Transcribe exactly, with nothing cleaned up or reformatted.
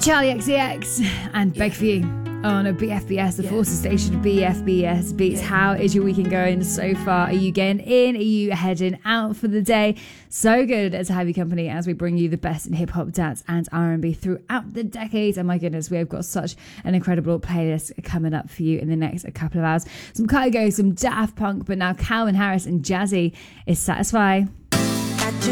Charlie X C X and Beg For You on a B F B S, the yeah. Forces Station B F B S Beats. Yeah. How is your weekend going so far? Are you getting in? Are you heading out for the day? So good to have you company as we bring you the best in hip-hop, dance and R and B throughout the decades. And my goodness, we've got such an incredible playlist coming up for you in the next couple of hours. Some Kygo, some Daft Punk, but now Calvin Harris and Jazzy is Satisfy.